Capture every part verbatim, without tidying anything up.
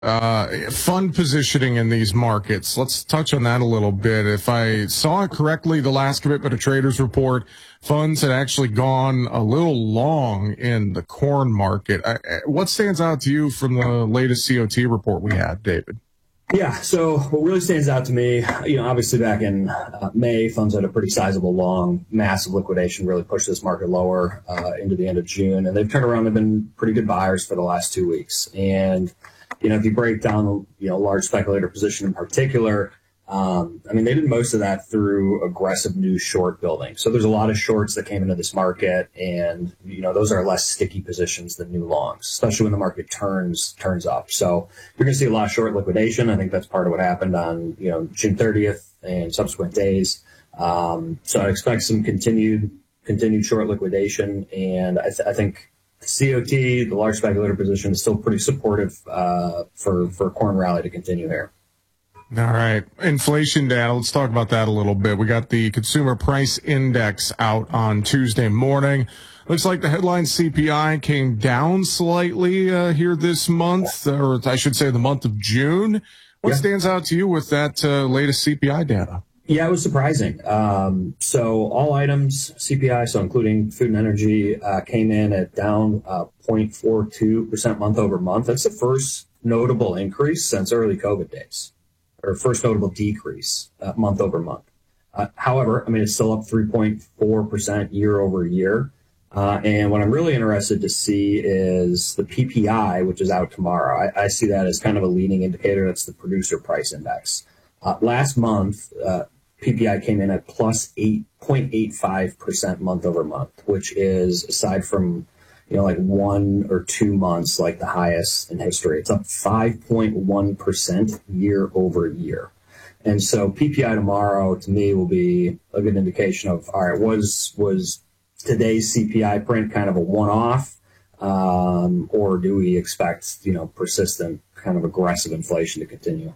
Uh, fund positioning in these markets. Let's touch on that a little bit. If I saw it correctly, the last Commitment of Traders report, funds had actually gone a little long in the corn market. I, what stands out to you from the latest C O T report we had, David? Yeah, so what really stands out to me, you know, obviously back in uh, May, funds had a pretty sizable long, massive liquidation, really pushed this market lower uh, into the end of June. And they've turned around and been pretty good buyers for the last two weeks. And you know, if you break down, you know, large speculator position in particular, um, I mean, they did most of that through aggressive new short building. So there's a lot of shorts that came into this market, and, you know, those are less sticky positions than new longs, especially when the market turns, turns up. So you're going to see a lot of short liquidation. I think that's part of what happened on, you know, June thirtieth and subsequent days. Um, so I expect some continued, continued short liquidation. And I, th- I think, C O T, the large speculator position, is still pretty supportive uh, for for corn rally to continue here. All right. Inflation data. Let's talk about that a little bit. We got the Consumer Price Index out on Tuesday morning. Looks like the headline C P I came down slightly uh, here this month, or I should say the month of June. What yeah. stands out to you with that uh, latest C P I data? Yeah, it was surprising. Um, so all items, C P I, so including food and energy, uh, came in at down uh, zero point four two percent month over month. That's the first notable increase since early COVID days, or first notable decrease uh, month over month. Uh, however, I mean, it's still up three point four percent year over year. Uh, and what I'm really interested to see is the P P I, which is out tomorrow. I, I see that as kind of a leading indicator. That's the producer price index. Uh, last month, uh, P P I came in at plus eight point eight five percent month over month, which is, aside from, you know, like one or two months, like the highest in history. It's up five point one percent year over year. And so P P I tomorrow, to me, will be a good indication of, all right, was, was today's C P I print kind of a one-off, um, or do we expect, you know, persistent kind of aggressive inflation to continue?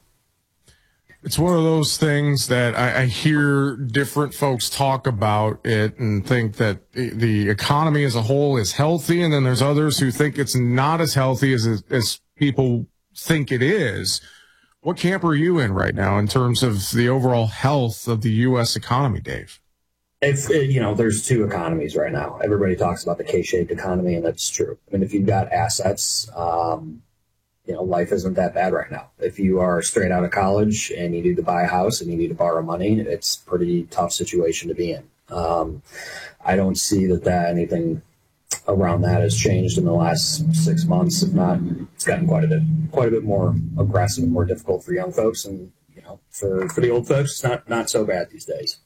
It's one of those things that I, I hear different folks talk about it and think that the economy as a whole is healthy, and then there's others who think it's not as healthy as as people think it is. What camp are you in right now in terms of the overall health of the U S economy, Dave? It's, it, you know, there's two economies right now. Everybody talks about the K-shaped economy, and that's true. I mean, if you've got assets, um, you know, life isn't that bad right now. If you are straight out of college and you need to buy a house and you need to borrow money, it's a pretty tough situation to be in. Um, I don't see that, that anything around that has changed in the last six months. If not, it's gotten quite a bit, quite a bit more aggressive and more difficult for young folks. And, you know, for, for the old folks, it's not, not so bad these days.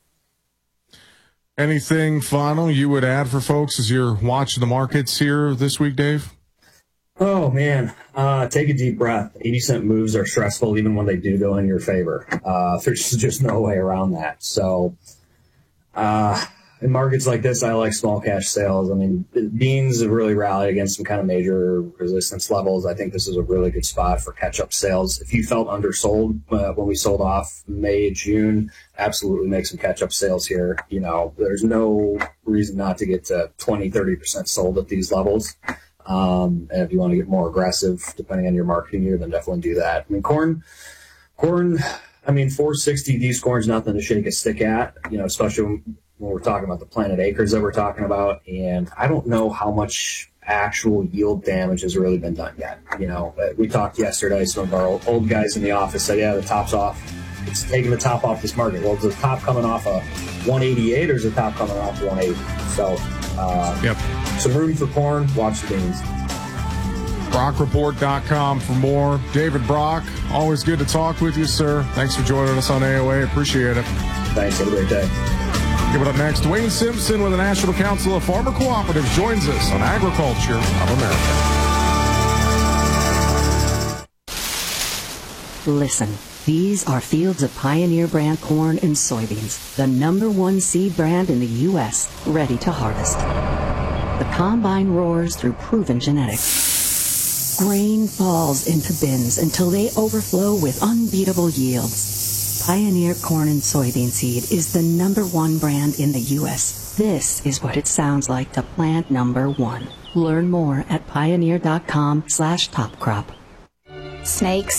Anything final you would add for folks as you're watching the markets here this week, Dave? Oh, man, uh, take a deep breath. eighty cent moves are stressful even when they do go in your favor. Uh, there's just no way around that. So uh, in markets like this, I like small cash sales. I mean, beans have really rallied against some kind of major resistance levels. I think this is a really good spot for catch-up sales. If you felt undersold uh, when we sold off May, June, absolutely make some catch-up sales here. You know, there's no reason not to get to twenty, thirty percent sold at these levels. Um, and if you want to get more aggressive, depending on your marketing year, then definitely do that. I mean, corn, corn, I mean, four sixty these corn's nothing to shake a stick at, you know, especially when, when we're talking about the planted acres that we're talking about. And I don't know how much actual yield damage has really been done yet. You know, we talked yesterday, some of our old, old guys in the office said, yeah, the top's off. It's taking the top off this market. Well, is the top coming off a one eighty-eight or is the top coming off one eighty? So, uh, yep. Some room for corn. Watch the beans. Brock Report dot com for more. David Brock, always good to talk with you, sir. Thanks for joining us on A O A. Appreciate it. Thanks. Have a great day. Give it up next. Wayne Simpson with the National Council of Farmer Cooperatives joins us on Agriculture of America. Listen. These are fields of Pioneer brand corn and soybeans, the number one seed brand in the U S, ready to harvest. The combine roars through proven genetics. Grain falls into bins until they overflow with unbeatable yields. Pioneer corn and soybean seed is the number one brand in the U S. This is what it sounds like to plant number one. Learn more at pioneer dot com slash top crop. snakes,